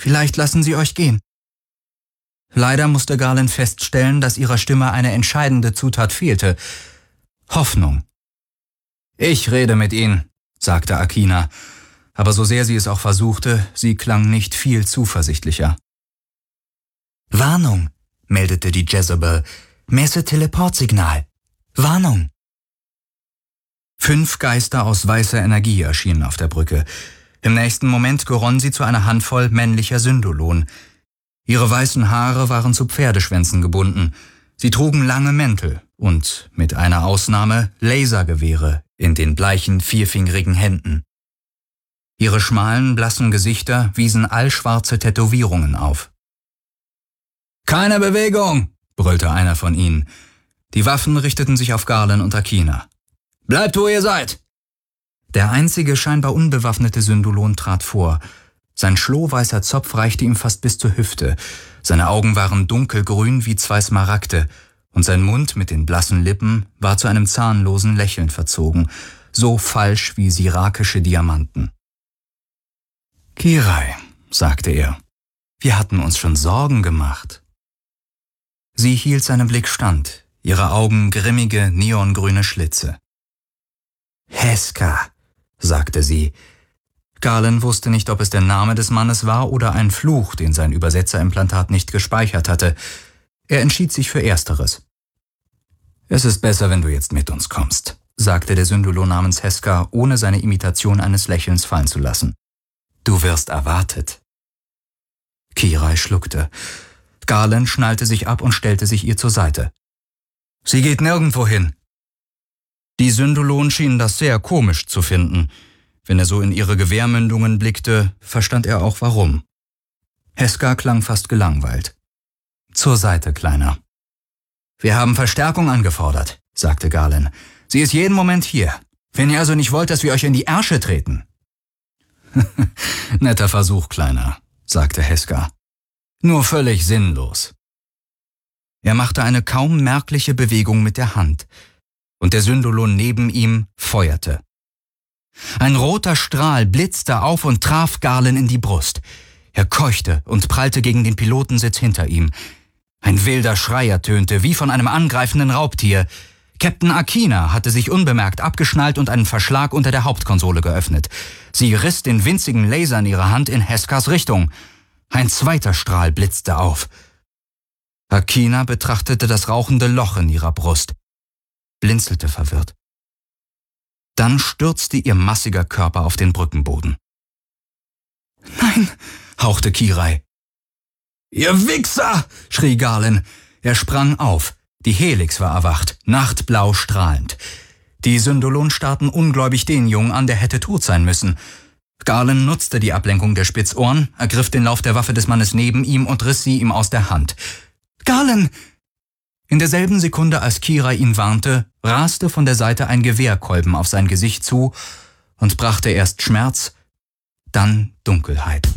Vielleicht lassen sie euch gehen. Leider musste Garland feststellen, dass ihrer Stimme eine entscheidende Zutat fehlte. Hoffnung. »Ich rede mit Ihnen«, sagte Akina, aber so sehr sie es auch versuchte, sie klang nicht viel zuversichtlicher. »Warnung«, meldete die Jezebel. »Messe Teleportsignal. Warnung!« 5 Geister aus weißer Energie erschienen auf der Brücke. Im nächsten Moment geronnen sie zu einer Handvoll männlicher Syndolon. Ihre weißen Haare waren zu Pferdeschwänzen gebunden. Sie trugen lange Mäntel und, mit einer Ausnahme, Lasergewehre in den bleichen, vierfingerigen Händen. Ihre schmalen, blassen Gesichter wiesen allschwarze Tätowierungen auf. »Keine Bewegung«, brüllte einer von ihnen. Die Waffen richteten sich auf Garland und Akina. »Bleibt, wo ihr seid!« Der einzige scheinbar unbewaffnete Syndolon trat vor. Sein schlohweißer Zopf reichte ihm fast bis zur Hüfte. Seine Augen waren dunkelgrün wie 2 Smaragde, und sein Mund mit den blassen Lippen war zu einem zahnlosen Lächeln verzogen, so falsch wie sirakische Diamanten. »Kirai«, sagte er, »wir hatten uns schon Sorgen gemacht.« Sie hielt seinem Blick stand, ihre Augen grimmige, neongrüne Schlitze. »Heska«, sagte sie. Garland wusste nicht, ob es der Name des Mannes war oder ein Fluch, den sein Übersetzerimplantat nicht gespeichert hatte. Er entschied sich für Ersteres. »Es ist besser, wenn du jetzt mit uns kommst«, sagte der Syndolon namens Heska, ohne seine Imitation eines Lächelns fallen zu lassen. »Du wirst erwartet.« Kirai schluckte. Garland schnallte sich ab und stellte sich ihr zur Seite. »Sie geht nirgendwo hin.« Die Syndolon schienen das sehr komisch zu finden. Wenn er so in ihre Gewehrmündungen blickte, verstand er auch warum. Heska klang fast gelangweilt. »Zur Seite, Kleiner.« »Wir haben Verstärkung angefordert«, sagte Garland. »Sie ist jeden Moment hier. Wenn ihr also nicht wollt, dass wir euch in die Ärsche treten.« »Netter Versuch, Kleiner«, sagte Heska. »Nur völlig sinnlos.« Er machte eine kaum merkliche Bewegung mit der Hand, und der Syndolon neben ihm feuerte. Ein roter Strahl blitzte auf und traf Garland in die Brust. Er keuchte und prallte gegen den Pilotensitz hinter ihm. Ein wilder Schrei ertönte, wie von einem angreifenden Raubtier. Captain Akina hatte sich unbemerkt abgeschnallt und einen Verschlag unter der Hauptkonsole geöffnet. Sie riss den winzigen Laser in ihrer Hand in Heskas Richtung. Ein zweiter Strahl blitzte auf. Akina betrachtete das rauchende Loch in ihrer Brust, blinzelte verwirrt. Dann stürzte ihr massiger Körper auf den Brückenboden. »Nein«, hauchte Kirai. »Ihr Wichser«, schrie Garland. Er sprang auf. Die Helix war erwacht, nachtblau strahlend. Die Syndolon starrten ungläubig den Jungen an, der hätte tot sein müssen. Garland nutzte die Ablenkung der Spitzohren, ergriff den Lauf der Waffe des Mannes neben ihm und riss sie ihm aus der Hand. »Garland!« In derselben Sekunde, als Kirai ihn warnte, raste von der Seite ein Gewehrkolben auf sein Gesicht zu und brachte erst Schmerz, dann Dunkelheit.